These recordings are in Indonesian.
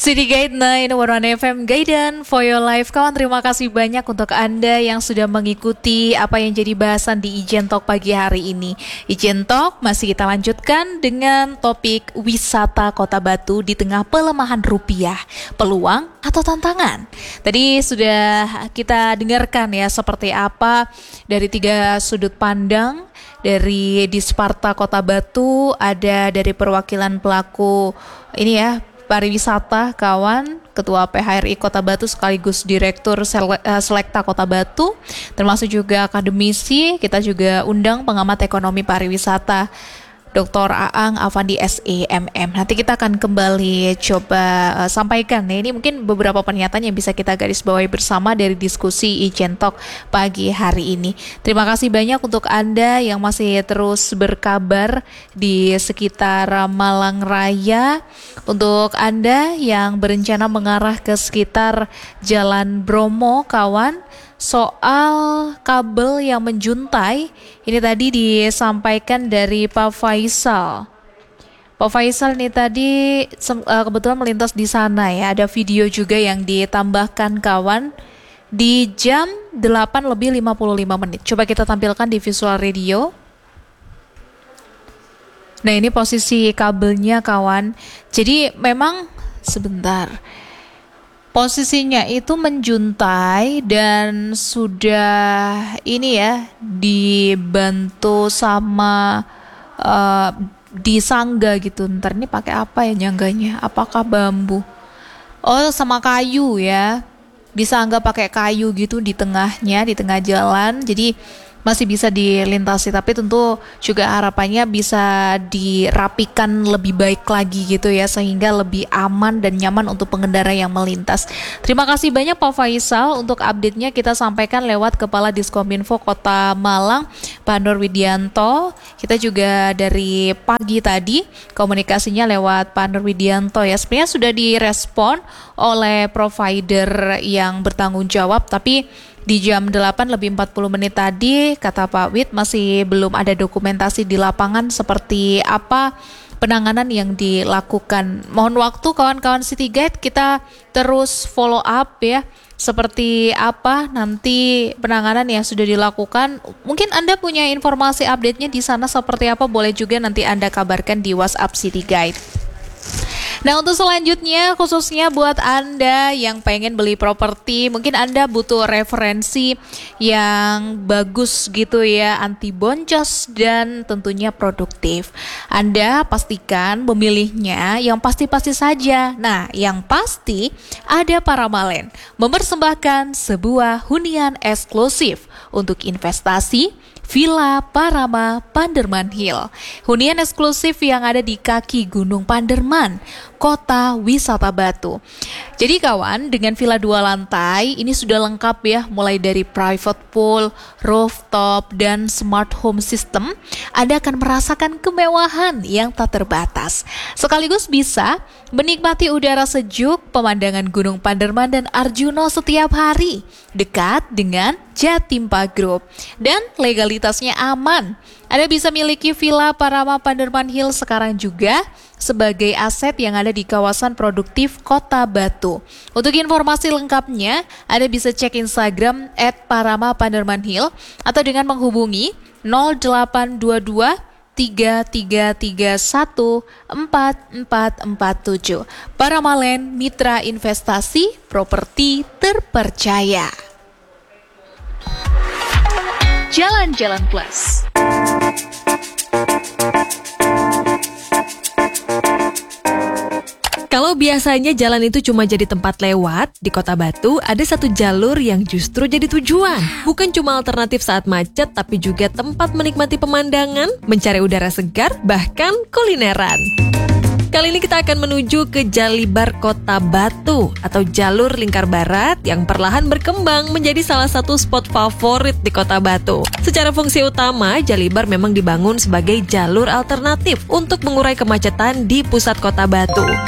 City Guide 911 FM Guidance for your life. Kawan, terima kasih banyak untuk Anda yang sudah mengikuti apa yang jadi bahasan di Ijen Talk pagi hari ini. Ijen Talk masih kita lanjutkan dengan topik wisata Kota Batu di tengah pelemahan rupiah, peluang atau tantangan. Tadi sudah kita dengarkan ya seperti apa dari 3 sudut pandang. Dari Disparta Kota Batu, ada dari perwakilan pelaku ini ya, pariwisata, kawan, Ketua PHRI Kota Batu sekaligus Direktur Selekta Kota Batu, termasuk juga akademisi. Kita juga undang pengamat ekonomi pariwisata Dr. Aang Avandi SEMM. Nanti kita akan kembali coba sampaikan ya, ini mungkin beberapa pernyataan yang bisa kita garis bawahi bersama dari diskusi Ijen Talk pagi hari ini. Terima kasih banyak untuk Anda yang masih terus berkabar di sekitar Malang Raya. Untuk Anda yang berencana mengarah ke sekitar Jalan Bromo, kawan, soal kabel yang menjuntai, ini tadi disampaikan dari Pak Faisal. Pak Faisal ini tadi kebetulan melintas di sana ya. Ada video juga yang ditambahkan, kawan, di jam 8:55. Coba kita tampilkan di visual radio. Nah, ini posisi kabelnya, kawan. Jadi memang sebentar, posisinya itu menjuntai dan sudah ini ya dibantu sama disangga gitu. Ntar ini pakai apa ya nyangganya? Apakah bambu? Oh, sama kayu ya. Disangga pakai kayu gitu di tengahnya, di tengah jalan. Jadi masih bisa dilintasi, tapi tentu juga harapannya bisa dirapikan lebih baik lagi gitu ya, sehingga lebih aman dan nyaman untuk pengendara yang melintas. Terima kasih banyak Pak Faisal. Untuk update-nya kita sampaikan lewat Kepala Diskominfo Kota Malang, Pak Nur Widianto. Kita juga dari pagi tadi komunikasinya lewat Pak Nur Widianto ya. Sebenarnya sudah direspon oleh provider yang bertanggung jawab, tapi di jam 8:40 tadi, kata Pak Wid, masih belum ada dokumentasi di lapangan seperti apa penanganan yang dilakukan. Mohon waktu kawan-kawan City Guide, kita terus follow up ya, seperti apa nanti penanganan yang sudah dilakukan. Mungkin Anda punya informasi update-nya di sana seperti apa, boleh juga nanti Anda kabarkan di WhatsApp City Guide. Nah, untuk selanjutnya khususnya buat Anda yang pengen beli properti, mungkin Anda butuh referensi yang bagus gitu ya, anti boncos dan tentunya produktif. Anda pastikan memilihnya yang pasti-pasti saja. Nah, yang pasti ada Paramalen mempersembahkan sebuah hunian eksklusif untuk investasi Villa Parama Panderman Hill. Hunian eksklusif yang ada di kaki Gunung Panderman, Kota Wisata Batu. Jadi kawan, dengan villa 2 lantai ini sudah lengkap ya, mulai dari private pool, rooftop, dan smart home system. Anda akan merasakan kemewahan yang tak terbatas. Sekaligus bisa menikmati udara sejuk, pemandangan Gunung Panderman dan Arjuno setiap hari, dekat dengan Jatimpa Group, dan legalitasnya aman. Anda bisa miliki Villa Parama Panderman Hill sekarang juga sebagai aset yang ada di kawasan produktif Kota Batu. Untuk informasi lengkapnya, Anda bisa cek Instagram @paramapandermanhill atau dengan menghubungi 0822 3331 4447. Paramalen, mitra investasi properti terpercaya. Jalan-Jalan Plus. Kalau biasanya jalan itu cuma jadi tempat lewat, di Kota Batu ada satu jalur yang justru jadi tujuan. Bukan cuma alternatif saat macet, tapi juga tempat menikmati pemandangan, mencari udara segar, bahkan kulineran. Kali ini kita akan menuju ke Jalibar Kota Batu atau jalur lingkar barat yang perlahan berkembang menjadi salah satu spot favorit di Kota Batu. Secara fungsi utama, Jalibar memang dibangun sebagai jalur alternatif untuk mengurai kemacetan di pusat Kota Batu.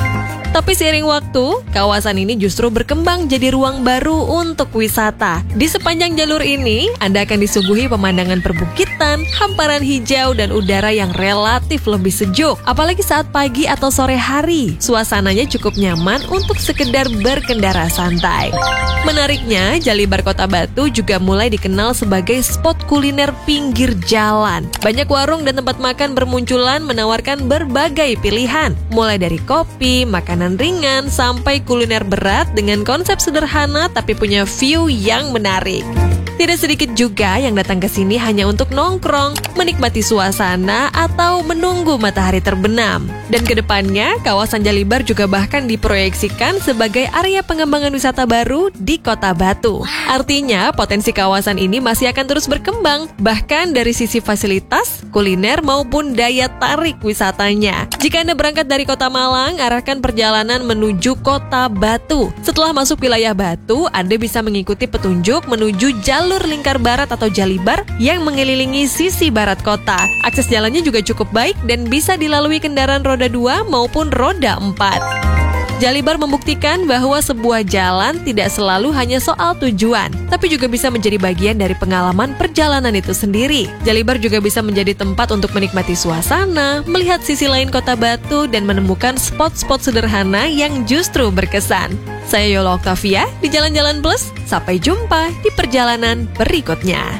Tapi seiring waktu, kawasan ini justru berkembang jadi ruang baru untuk wisata. Di sepanjang jalur ini, Anda akan disuguhi pemandangan perbukitan, hamparan hijau, dan udara yang relatif lebih sejuk. Apalagi saat pagi atau sore hari, suasananya cukup nyaman untuk sekedar berkendara santai. Menariknya, Jalibar Kota Batu juga mulai dikenal sebagai spot kuliner pinggir jalan. Banyak warung dan tempat makan bermunculan menawarkan berbagai pilihan, mulai dari kopi, makanan ringan, sampai kuliner berat dengan konsep sederhana tapi punya view yang menarik. Tidak sedikit juga yang datang ke sini hanya untuk nongkrong, menikmati suasana, atau menunggu matahari terbenam. Dan kedepannya, kawasan Jalibar juga bahkan diproyeksikan sebagai area pengembangan wisata baru di Kota Batu. Artinya, potensi kawasan ini masih akan terus berkembang, bahkan dari sisi fasilitas, kuliner, maupun daya tarik wisatanya. Jika Anda berangkat dari Kota Malang, arahkan perjalanan menuju Kota Batu. Setelah masuk wilayah Batu, Anda bisa mengikuti petunjuk menuju jalur lingkar barat atau Jalibar yang mengelilingi sisi barat kota. Akses jalannya juga cukup baik dan bisa dilalui kendaraan roda 2 maupun roda 4. Jalibar membuktikan bahwa sebuah jalan tidak selalu hanya soal tujuan, tapi juga bisa menjadi bagian dari pengalaman perjalanan itu sendiri. Jalibar juga bisa menjadi tempat untuk menikmati suasana, melihat sisi lain Kota Batu, dan menemukan spot-spot sederhana yang justru berkesan. Saya Yola Octavia di Jalan-Jalan Plus. Sampai jumpa di perjalanan berikutnya.